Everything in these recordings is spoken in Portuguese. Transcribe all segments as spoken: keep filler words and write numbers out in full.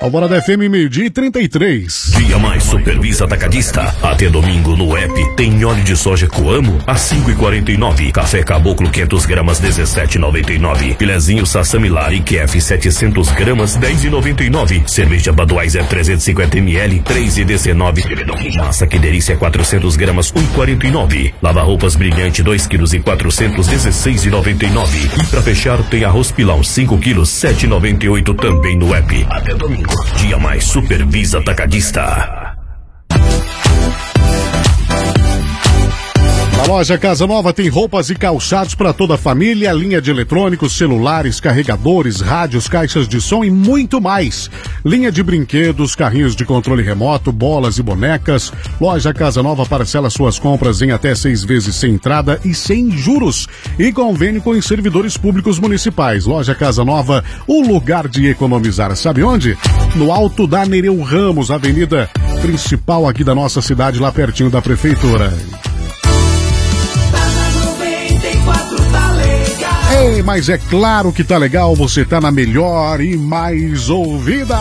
Alvorada F M, meio-dia e trinta e três. Dia mais Supervisa Atacadista. Até domingo no app tem óleo de soja Coamo a cinco e quarenta e nove. Café Caboclo quinhentas gramas dezessete e noventa e nove. Filezinho Sassamilar I Q F setecentas gramas dez e noventa e nove. Cerveja Budweiser trezentos e cinquenta mililitros três e dezenove. Massa Que Delícia quatrocentas gramas um e quarenta e nove. Lava roupas Brilhante dois quilos e quatrocentos dezesseis e noventa e nove. E pra fechar tem arroz Pilão cinco quilos sete e noventa e oito também no app. Até domingo. Dia mais Supervisa Atacadista. A loja Casa Nova tem roupas e calçados para toda a família, linha de eletrônicos, celulares, carregadores, rádios, caixas de som e muito mais. Linha de brinquedos, carrinhos de controle remoto, bolas e bonecas. Loja Casa Nova parcela suas compras em até seis vezes sem entrada e sem juros. E convênio com os servidores públicos municipais. Loja Casa Nova, o lugar de economizar. Sabe onde? No Alto da Nereu Ramos, avenida principal aqui da nossa cidade, lá pertinho da prefeitura. Ei, mas é claro que tá legal, você tá na melhor e mais ouvida.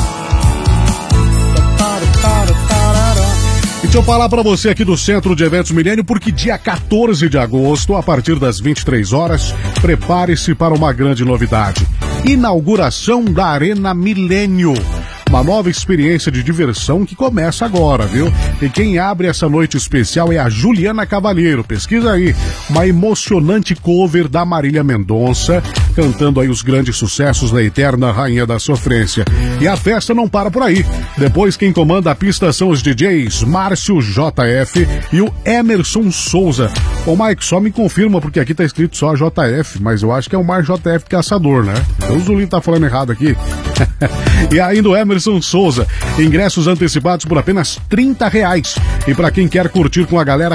E deixa eu falar pra você aqui do Centro de Eventos Milênio, porque dia quatorze de agosto, a partir das vinte e três horas, prepare-se para uma grande novidade. Inauguração da Arena Milênio. Uma nova experiência de diversão que começa agora, viu? E quem abre essa noite especial é a Juliana Cavalheiro. Pesquisa aí. Uma emocionante cover da Marília Mendonça, cantando aí os grandes sucessos da eterna Rainha da Sofrência. E a festa não para por aí. Depois quem comanda a pista são os D Js Márcio J F e o Emerson Souza. Ô Mike, só me confirma, porque aqui tá escrito só J F, mas eu acho que é o Márcio J F Caçador, né? Então o Zulinho tá falando errado aqui. E ainda o Emerson Souza. Ingressos antecipados por apenas trinta reais. E para quem quer curtir com a galera,